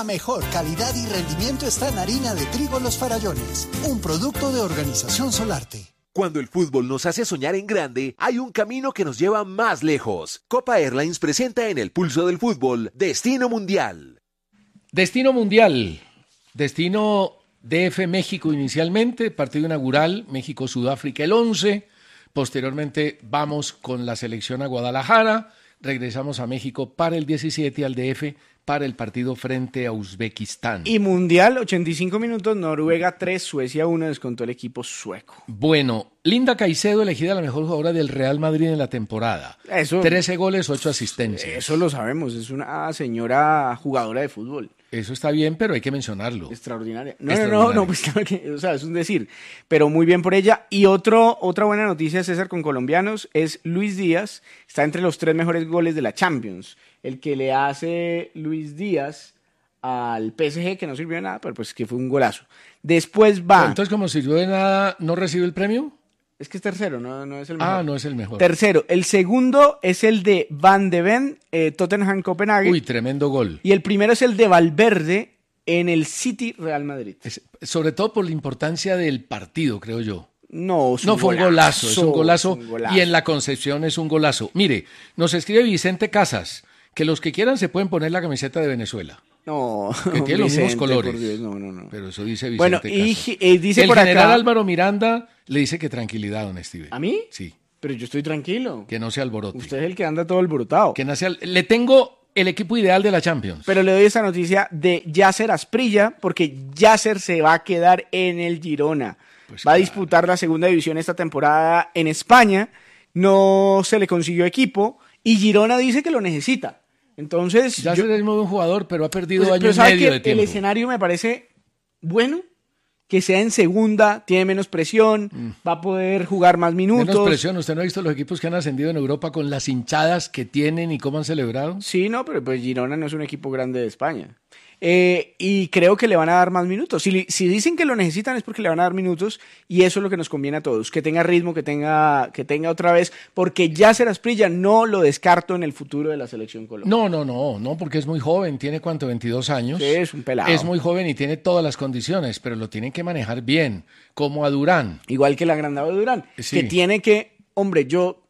La mejor calidad y rendimiento está en harina de trigo Los Farallones, un producto de Organización Solarte. Cuando el fútbol nos hace soñar en grande, hay un camino que nos lleva más lejos. Copa Airlines presenta en el pulso del fútbol Destino Mundial. Destino Mundial, destino DF México inicialmente, partido inaugural, México-Sudáfrica el 11, posteriormente vamos con la selección a Guadalajara, regresamos a México para el 17 al DF para el partido frente a Uzbekistán. Y Mundial, 85 minutos, Noruega 3, Suecia 1, descontó el equipo sueco. Bueno, Linda Caicedo elegida la mejor jugadora del Real Madrid en la temporada. 13 goles, 8 asistencias. Eso lo sabemos, es una señora jugadora de fútbol. Eso está bien, pero hay que mencionarlo. Extraordinaria. No, pues claro que, o sea, es un decir, pero muy bien por ella. Y otra buena noticia, César, con colombianos, es Luis Díaz, está entre los 3 mejores goles de la Champions. El que le hace Luis Díaz al PSG, que no sirvió de nada, pero pues que fue un golazo. Después va... Entonces, como sirvió de nada, ¿no recibe el premio? Es que es tercero, no es el mejor. No es el mejor. Tercero. El segundo es el de Van de Ven, Tottenham Copenhague. Uy, tremendo gol. Y el primero es el de Valverde en el City Real Madrid. Sobre todo por la importancia del partido, creo yo. No fue un golazo, es un golazo. Y en la Concepción es un golazo. Mire, nos escribe Vicente Casas que los que quieran se pueden poner la camiseta de Venezuela. No, que tiene los mismos colores. Por Dios, no. Pero eso dice Vicente bueno, Casas. Y dice el por general acá, Álvaro Miranda le dice que tranquilidad, don Steve. ¿A mí? Sí. Pero yo estoy tranquilo. Que no se alborote. Usted es el que anda todo alborotado. Que no sea... Le tengo el equipo ideal de la Champions. Pero le doy esa noticia de Yasser Asprilla, porque Yasser se va a quedar en el Girona. Pues va a disputar la segunda división esta temporada en España. No se le consiguió equipo y Girona dice que lo necesita. Entonces, Yasser es muy buen jugador, pero ha perdido año y ¿sabe medio que de tiempo. El escenario me parece bueno, que sea en segunda, tiene menos presión, va a poder jugar más minutos. Menos presión, ¿usted no ha visto los equipos que han ascendido en Europa con las hinchadas que tienen y cómo han celebrado? Sí, no, pero pues Girona no es un equipo grande de España. Y creo que le van a dar más minutos. Si dicen que lo necesitan es porque le van a dar minutos y eso es lo que nos conviene a todos. Que tenga ritmo, que tenga otra vez, porque Yasser Asprilla no lo descarto en el futuro de la selección colombiana. No, porque es muy joven, tiene ¿cuánto? 22 años. Sí, es un pelado. Es muy joven y tiene todas las condiciones, pero lo tienen que manejar bien, como a Durán. Igual que el agrandado de Durán, sí. Que tiene que, hombre, yo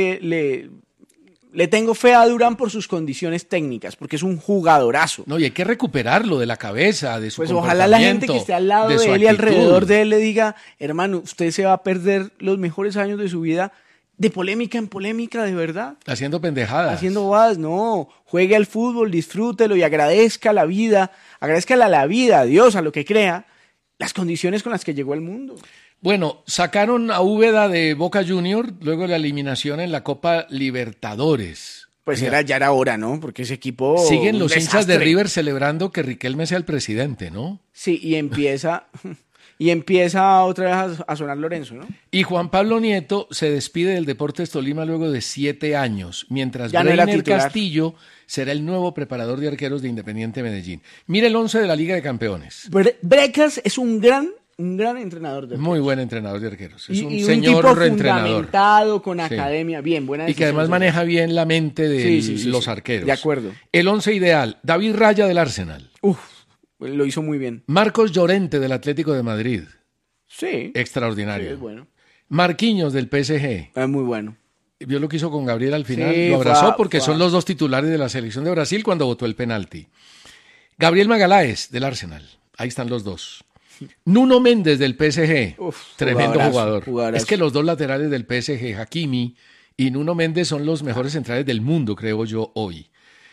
le tengo fe a Durán por sus condiciones técnicas, porque es un jugadorazo. No, y hay que recuperarlo de la cabeza, de su Pues ojalá la gente que esté al lado de él y alrededor de él le diga, hermano, usted se va a perder los mejores años de su vida de polémica en polémica, de verdad. Haciendo pendejadas. Haciendo bobadas, no. Juegue al fútbol, disfrútelo y agradezca la vida, agradezca a la vida, a Dios, a lo que crea, las condiciones con las que llegó al mundo. Bueno, sacaron a Úbeda de Boca Junior luego de la eliminación en la Copa Libertadores. Pues ya era hora, ¿no? Porque ese equipo... Siguen los hinchas de River celebrando que Riquelme sea el presidente, ¿no? Sí, y empieza otra vez a sonar Lorenzo, ¿no? Y Juan Pablo Nieto se despide del Deportes Tolima luego de 7 años, mientras ya Breiner no Castillo será el nuevo preparador de arqueros de Independiente Medellín. Mire el 11 de la Liga de Campeones. Brecas es un gran entrenador de arqueros. Muy buen entrenador de arqueros. Es un señor tipo reentrenador. Fundamentado, con academia, bien, buena y que además maneja bien la mente de los arqueros. De acuerdo. El 11 ideal, David Raya del Arsenal. Lo hizo muy bien. Marcos Llorente del Atlético de Madrid. Sí. Extraordinario. Sí, es bueno. Marquinhos del PSG. Es muy bueno. Vio lo que hizo con Gabriel al final. Lo abrazó porque son los dos titulares de la selección de Brasil cuando votó el penalti. Gabriel Magaláes del Arsenal. Ahí están los dos. Nuno Méndez del PSG, tremendo jugador. Es que los dos laterales del PSG, Hakimi y Nuno Méndez, son los mejores centrales del mundo, creo yo, hoy.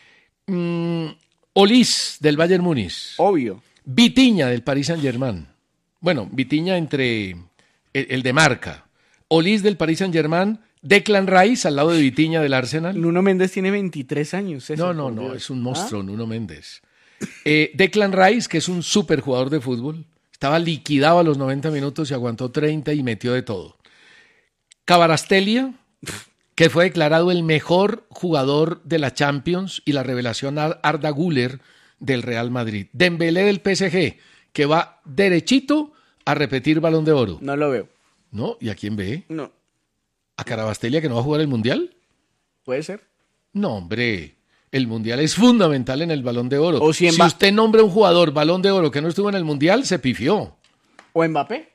Olís del Bayern Múnich. Obvio. Vitinha del Paris Saint-Germain. Bueno, Vitinha entre el de marca. Olís del Paris Saint-Germain. Declan Rice al lado de Vitinha del Arsenal. Nuno Méndez tiene 23 años. No, es un monstruo, Nuno Méndez. Declan Rice, que es un súper jugador de fútbol. Estaba liquidado a los 90 minutos y aguantó 30 y metió de todo. Kvaratskhelia, que fue declarado el mejor jugador de la Champions y la revelación Arda Güler del Real Madrid. Dembélé del PSG, que va derechito a repetir Balón de Oro. No lo veo. ¿No? ¿Y a quién ve? No. ¿A Kvaratskhelia que no va a jugar el Mundial? Puede ser. No, hombre. El Mundial es fundamental en el Balón de Oro. O si usted nombra un jugador Balón de Oro que no estuvo en el Mundial, se pifió. O Mbappé.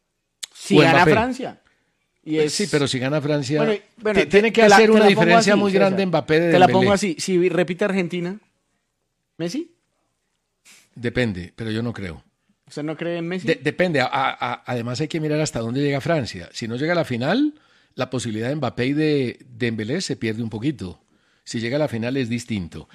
Si gana Francia. Sí, pero si gana Francia, bueno, tiene que hacer una diferencia muy grande Mbappé de Dembélé. Te la pongo así, si repite Argentina, ¿Messi? Depende, pero yo no creo. ¿Usted no cree en Messi? Depende, además hay que mirar hasta dónde llega Francia. Si no llega a la final, la posibilidad de Mbappé y de Dembélé se pierde un poquito. Si llega a la final es distinto.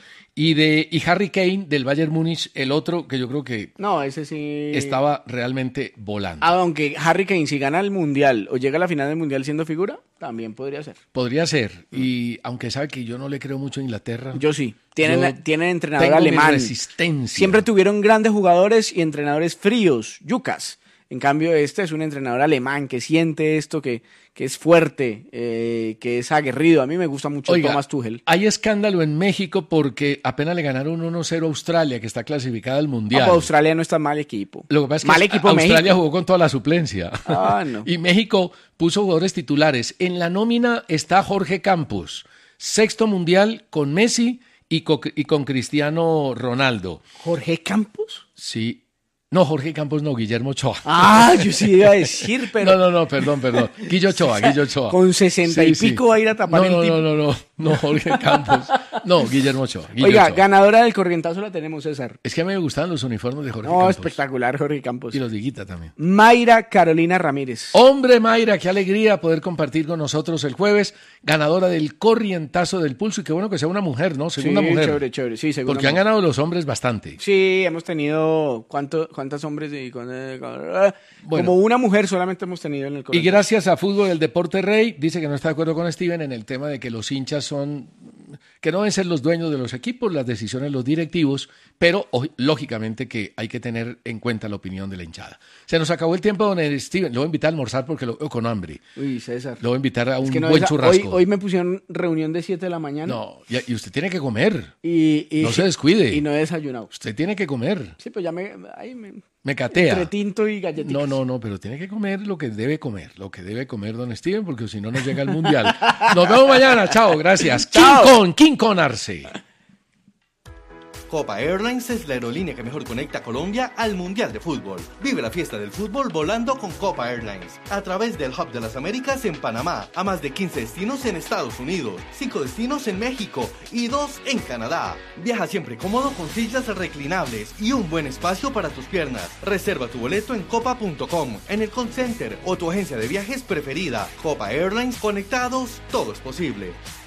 Y Harry Kane del Bayern Múnich, el otro que yo creo que no, ese sí estaba realmente volando. Aunque Harry Kane si gana el Mundial o llega a la final del Mundial siendo figura, también podría ser. Podría ser. Y aunque sabe que yo no le creo mucho a Inglaterra. Yo sí. Tienen entrenador alemán. Resistencia. Siempre tuvieron grandes jugadores y entrenadores fríos, yucas. En cambio, este es un entrenador alemán que siente esto, que es fuerte, que es aguerrido. A mí me gusta mucho Thomas Tuchel. Hay escándalo en México porque apenas le ganaron 1-0 a Australia, que está clasificada al Mundial. Australia no está mal equipo. Lo que pasa es que mal equipo Australia México. jugó con toda la suplencia. No. Y México puso jugadores titulares. En la nómina está Jorge Campos, 6º Mundial con Messi y con Cristiano Ronaldo. ¿Jorge Campos? Sí. No, Jorge Campos no, Guillermo Ochoa. Yo sí iba a decir, pero... No, perdón. Guillo Ochoa. Con 60 y pico va a ir a tapar el tipo. No, Jorge Campos. No, Guillermo Ochoa. Oiga, ganadora del corrientazo la tenemos, César. Es que a mí me gustaban los uniformes de Jorge Campos. Espectacular, Jorge Campos. Y los de Higuita también. Mayra Carolina Ramírez. Hombre, Mayra, qué alegría poder compartir con nosotros el jueves. Ganadora del corrientazo del pulso. Y qué bueno que sea una mujer, ¿no? Segunda mujer. Chévere. Sí, segunda Porque mujer. han ganado los hombres bastante. Sí, hemos tenido... ¿Cuántos hombres? Bueno, como una mujer solamente hemos tenido en el corrientazo. Y gracias a Fútbol del Deporte Rey, dice que no está de acuerdo con Steven en el tema de que los hinchas que no deben ser los dueños de los equipos, las decisiones los directivos, pero lógicamente que hay que tener en cuenta la opinión de la hinchada. Se nos acabó el tiempo, don Steven. Lo voy a invitar a almorzar porque lo veo con hambre. Uy, César. Lo voy a invitar a un buen churrasco. Hoy me pusieron reunión de 7 de la mañana. No, y usted tiene que comer. Y no se descuide. Y no he desayunado. Usted tiene que comer. Sí, pues ya me catea. Entre tinto y galletitas. No, pero tiene que comer lo que debe comer, don Steven, porque si no nos llega al Mundial. Nos vemos mañana, chao, gracias. Chao. King Kong Arce. Copa Airlines es la aerolínea que mejor conecta a Colombia al Mundial de Fútbol. Vive la fiesta del fútbol volando con Copa Airlines. A través del Hub de las Américas en Panamá, a más de 15 destinos en Estados Unidos, 5 destinos en México y 2 en Canadá. Viaja siempre cómodo con sillas reclinables y un buen espacio para tus piernas. Reserva tu boleto en copa.com, en el call center o tu agencia de viajes preferida. Copa Airlines, conectados, todo es posible.